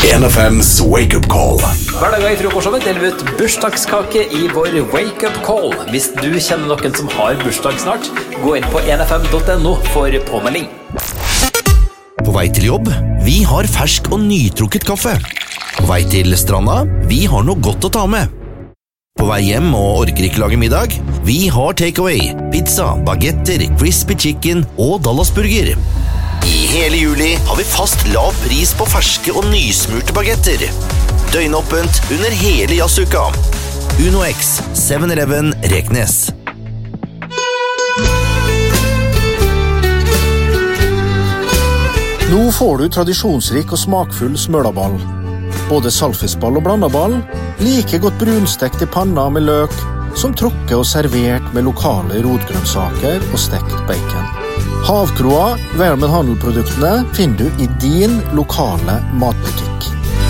1FMs Wake Up Call. Hver dag I frokostshowet deler vi ut bursdagskake I vår Wake Up Call. Hvis du kjenner noen som har bursdag snart, gå inn på 1fm.no for påmelding. På vei til jobb, vi har fersk og nytrukket kaffe. På vei til stranda, vi har noe godt å ta med. På vei hjem og orker ikke lage middag, vi har takeaway, pizza, bagetter, crispy chicken og Dallasburger. I hele juli har vi fast lav pris på ferske og nysmurte bagetter. Døgnåpent under hele jazzuka. Uno X, 7-Eleven, Reknes. Nå får du tradisjonsrik og smakfull smølaball. Både salfiskball og blandaball, like godt brunstekt I panna med løk, som trukket og servert med lokale rotgrønnsaker og stekt bacon. Havkroa, Vermen Handelproduktene, finner du I din lokale matbutikk.